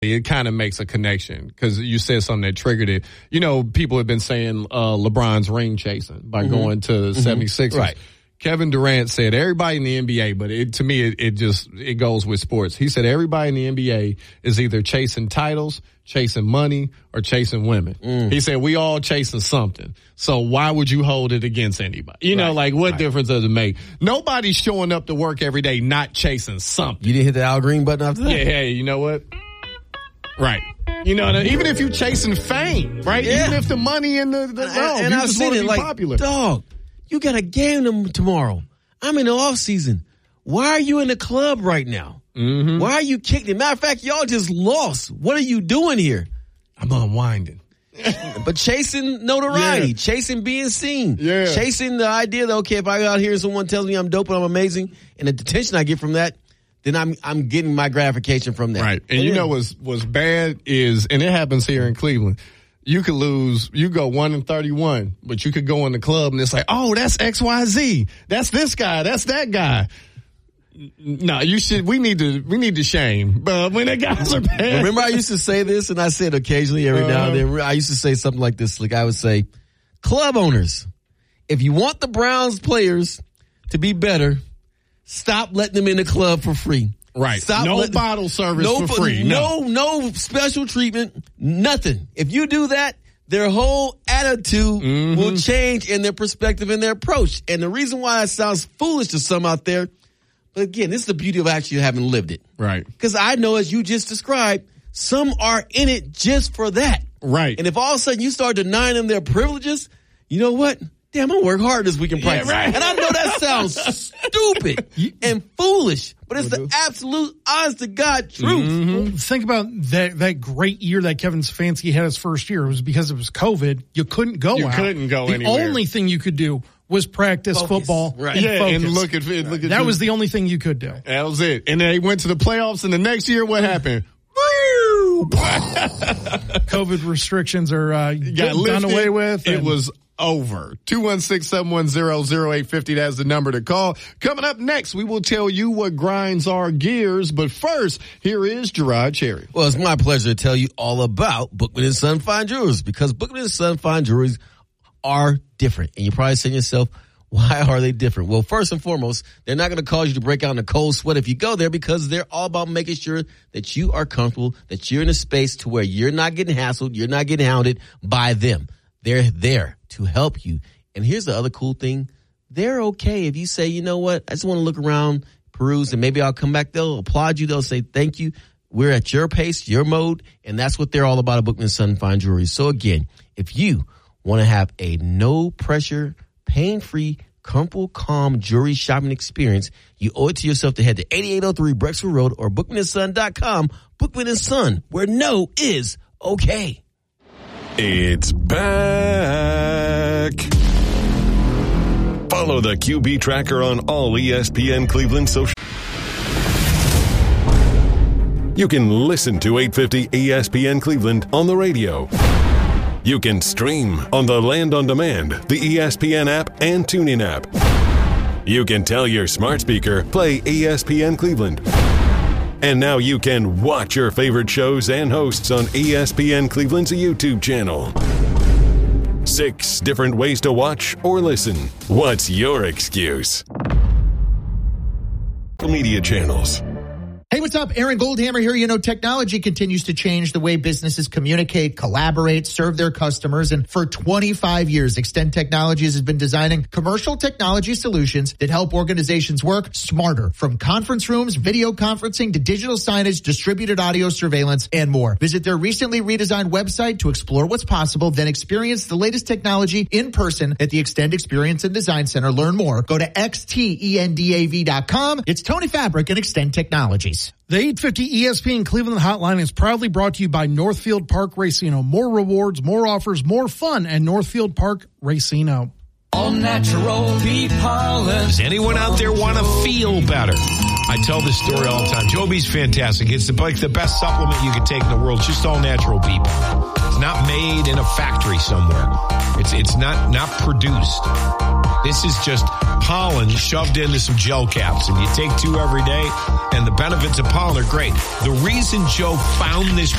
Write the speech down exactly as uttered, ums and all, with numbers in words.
It kind of makes a connection because you said something that triggered it. You know, people have been saying uh, LeBron's ring chasing by mm-hmm. going to mm-hmm. seventy-sixers. Right. Kevin Durant said everybody in the N B A, but it, to me, it, it just, it goes with sports. He said everybody in the N B A is either chasing titles, chasing money, or chasing women. Mm. He said we all chasing something. So why would you hold it against anybody? You right. know, like what right. difference does it make? Nobody's showing up to work every day not chasing something. You didn't hit the Al Green button after that? Yeah, hey, you know what? Right. You know, even if you're chasing fame, right? Yeah. Even if the money and the, the no, and, and I've seen it like, popular. Dog, you got a game tomorrow. I'm in the off season. Why are you in the club right now? Mm-hmm. Why are you kicking? Matter of fact, y'all just lost. What are you doing here? I'm unwinding. But chasing notoriety, yeah. chasing being seen, yeah. chasing the idea that, okay, if I go out here and someone tells me I'm dope and I'm amazing, and the attention I get from that, then I'm I'm getting my gratification from that. Right. And, and you know what's what's bad is, and it happens here in Cleveland, you could lose, you go one and thirty-one, but you could go in the club and it's like, oh, that's X Y Z. That's this guy. That's that guy. No, you should, we need to, we need to shame. But when the guys are bad. Remember I used to say this, and I said occasionally every uh, now and then, I used to say something like this. Like I would say, club owners, if you want the Browns players to be better, stop letting them in the club for free. Right. Stop no letting, bottle service no, for free. No. no, no special treatment. Nothing. If you do that, their whole attitude mm-hmm. will change in their perspective and their approach. And the reason why it sounds foolish to some out there, but again, this is the beauty of actually having lived it. Right. Because I know, as you just described, some are in it just for that. Right. And if all of a sudden you start denying them their privileges, you know what? Damn, I'm going to work hard this week in practice. Yeah, right. And I know that sounds stupid and foolish, but it's the absolute honest to God truth. Mm-hmm. Well, think about that that great year that Kevin Stefanski had his first year. It was because it was COVID. You couldn't go you out. You couldn't go the anywhere. The only thing you could do was practice focus. football right. and yeah, focus. and look at, look at That you. was the only thing you could do. That was it. And they went to the playoffs, and the next year, what happened? COVID restrictions are uh, got done away with. It was over. two one six, seven one zero, zero eight five zero. That's the number to call. Coming up next, we will tell you what grinds our gears. But first, here is Gerard Cherry. Well, it's my pleasure to tell you all about Bookman and Son Fine Jewelers, because Bookman and Son Fine Jewelers are different. And you're probably saying to yourself, why are they different? Well, first and foremost, they're not going to cause you to break out in a cold sweat if you go there, because they're all about making sure that you are comfortable, that you're in a space to where you're not getting hassled, you're not getting hounded by them. They're there to help you. And here's the other cool thing. They're okay if you say, you know what, I just want to look around, peruse, and maybe I'll come back. They'll applaud you. They'll say, thank you. We're at your pace, your mode, and that's what they're all about at Bookman and Son Fine Jewelry. So again, if you want to have a no-pressure, pain-free, comfortable, calm jewelry shopping experience, you owe it to yourself to head to eighty-eight oh three Brexford Road or bookman and son dot com. Bookman and Son, where no is okay. It's back. Follow the Q B Tracker on all E S P N Cleveland social. You can listen to eight fifty E S P N Cleveland on the radio. You can stream on the Land on Demand, the E S P N app, and TuneIn app. You can tell your smart speaker, play E S P N Cleveland. And now you can watch your favorite shows and hosts on E S P N Cleveland's YouTube channel. Six different ways to watch or listen. What's your excuse? Media channels. Hey, what's up? Aaron Goldhammer here. You know, technology continues to change the way businesses communicate, collaborate, serve their customers. And for twenty-five years, Extend Technologies has been designing commercial technology solutions that help organizations work smarter, from conference rooms, video conferencing, to digital signage, distributed audio surveillance, and more. Visit their recently redesigned website to explore what's possible, then experience the latest technology in person at the Extend Experience and Design Center. Learn more. Go to X T E N D A V dot com. It's Tony Fabric and Extend Technologies. The eight fifty E S P N Cleveland Hotline is proudly brought to you by Northfield Park Racino. More rewards, more offers, more fun at Northfield Park Racino. All natural bee pollen. Does anyone out there want to feel better? I tell this story all the time. Joby's fantastic. It's the, like the best supplement you can take in the world. It's just all natural bee pollen. It's not made in a factory somewhere. It's it's not not produced. This is just pollen shoved into some gel caps, and you take two every day, and the benefits of pollen are great. The reason Joe found this